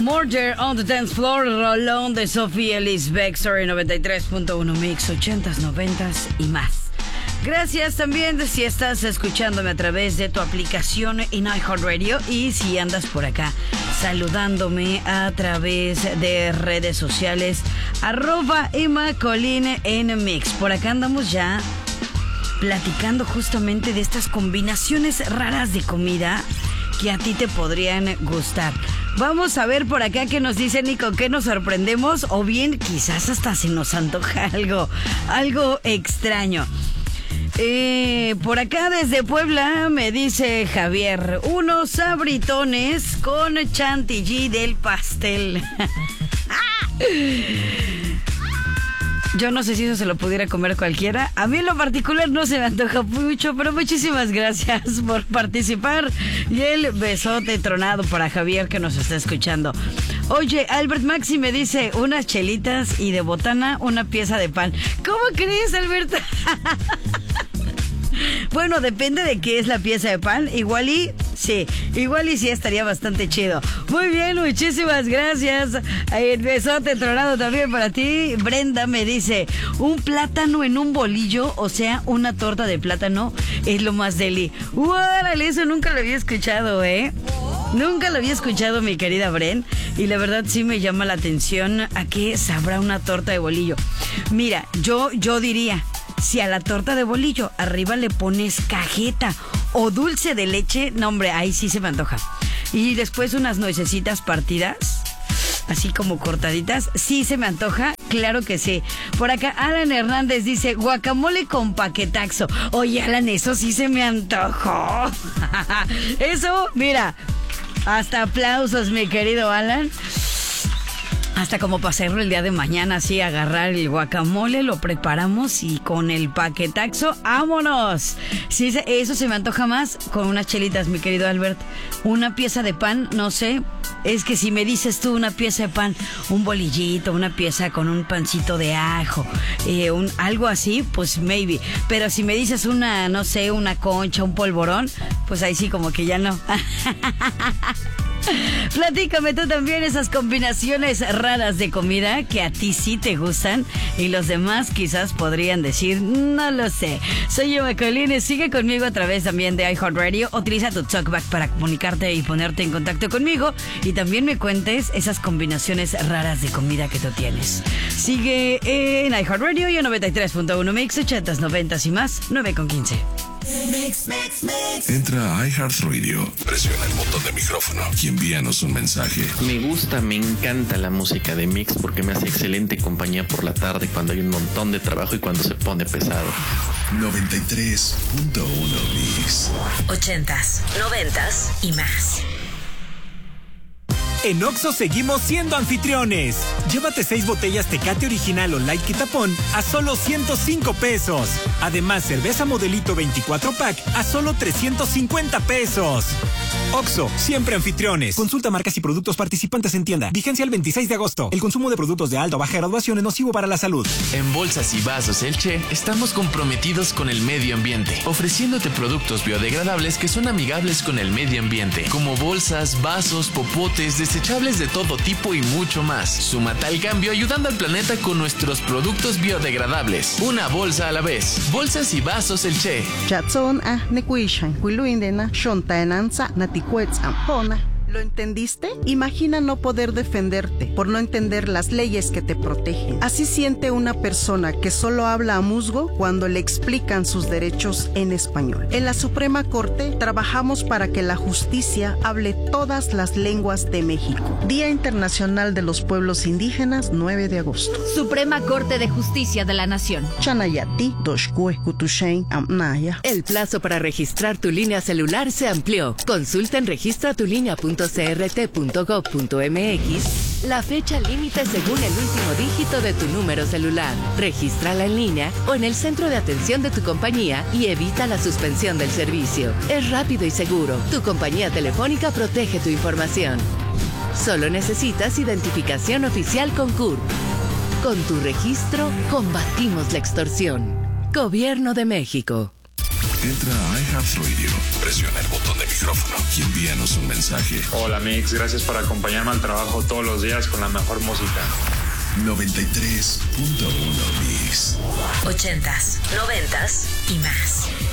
Murder on the Dance Floor, rolón de Sophie Ellis Bextor en 93.1 Mix, 80s, 90s y más. Gracias también si estás escuchándome a través de tu aplicación en iHeartRadio y si andas por acá saludándome a través de redes sociales, @EmmaColín en Mix. Por acá andamos ya platicando justamente de estas combinaciones raras de comida que a ti te podrían gustar. Vamos a ver por acá qué nos dicen y con qué nos sorprendemos, o bien quizás hasta se nos antoja algo extraño. Por acá desde Puebla me dice Javier, unos sabritones con chantilly del pastel. Yo no sé si eso se lo pudiera comer cualquiera. A mí en lo particular no se me antoja mucho, pero muchísimas gracias por participar. Y el besote tronado para Javier que nos está escuchando. Oye, Albert Maxi me dice unas chelitas y de botana una pieza de pan. ¿Cómo crees, Albert? Bueno, depende de qué es la pieza de pan. Igual y sí estaría bastante chido. Muy bien, muchísimas gracias. El besote tronado también para ti. Brenda me dice, un plátano en un bolillo, o sea, una torta de plátano es lo más deli. ¡Órale! Eso nunca lo había escuchado, Nunca lo había escuchado, mi querida Bren. Y la verdad sí me llama la atención a qué sabrá una torta de bolillo. Mira, yo diría, si a la torta de bolillo arriba le pones cajeta o dulce de leche, no hombre, ahí sí se me antoja. Y después unas nuecesitas partidas, así como cortaditas, sí se me antoja, claro que sí. Por acá Alan Hernández dice, guacamole con paquetaxo. Oye, Alan, eso sí se me antojó. Eso, mira, hasta aplausos, mi querido Alan. Hasta como para hacerlo el día de mañana, así agarrar el guacamole, lo preparamos y con el paquetaxo, ¡vámonos! Sí, eso se me antoja más con unas chelitas, mi querido Albert. Una pieza de pan, no sé, es que si me dices tú una pieza de pan, un bolillito, una pieza con un pancito de ajo, algo así, pues maybe. Pero si me dices una, no sé, una concha, un polvorón, pues ahí sí como que ya no. Platícame tú también esas combinaciones raras de comida que a ti sí te gustan y los demás quizás podrían decir, no lo sé. Soy Emma Colín, sigue conmigo a través también de iHeartRadio. Utiliza tu TalkBack para comunicarte y ponerte en contacto conmigo y también me cuentes esas combinaciones raras de comida que tú tienes. Sigue en iHeartRadio y en 93.1 Mix, 80s, 90s y más, 9:15. Mix. Entra a iHeartRadio, presiona el botón de micrófono y envíanos un mensaje. Me encanta la música de Mix porque me hace excelente compañía por la tarde cuando hay un montón de trabajo y cuando se pone pesado. 93.1 Mix. 80s, 90s y más. En Oxxo seguimos siendo anfitriones. Llévate 6 botellas Tecate Original o Light Quitapón a solo 105 pesos. Además, cerveza Modelito 24 pack a solo 350 pesos. Oxxo, siempre anfitriones. Consulta marcas y productos participantes en tienda. Vigencia el 26 de agosto. El consumo de productos de alta o baja graduación es nocivo para la salud. En Bolsas y Vasos El Che estamos comprometidos con el medio ambiente, ofreciéndote productos biodegradables que son amigables con el medio ambiente, como bolsas, vasos, popotes, desechables de todo tipo y mucho más. Súmate al cambio ayudando al planeta con nuestros productos biodegradables. Una bolsa a la vez. Bolsas y Vasos El Che. ¿Lo entendiste? Imagina no poder defenderte por no entender las leyes que te protegen. Así siente una persona que solo habla a musgo cuando le explican sus derechos en español. En la Suprema Corte trabajamos para que la justicia hable todas las lenguas de México. Día Internacional de los Pueblos Indígenas, 9 de agosto. Suprema Corte de Justicia de la Nación. Chanayati, Doshkue, Kutushain, Amnaya. El plazo para registrar tu línea celular se amplió. Consulta en registratulinea.crt.gov.mx la fecha límite según el último dígito de tu número celular. Regístrala en línea o en el centro de atención de tu compañía y evita la suspensión del servicio. Es rápido y seguro. Tu compañía telefónica protege tu información. Solo necesitas identificación oficial con CURP. Con tu registro, combatimos la extorsión. Gobierno de México. Entra a iHeartRadio, presiona el botón de micrófono y envíanos un mensaje. Hola Mix, gracias por acompañarme al trabajo todos los días con la mejor música. 93.1 Mix. 80s, 90s y más.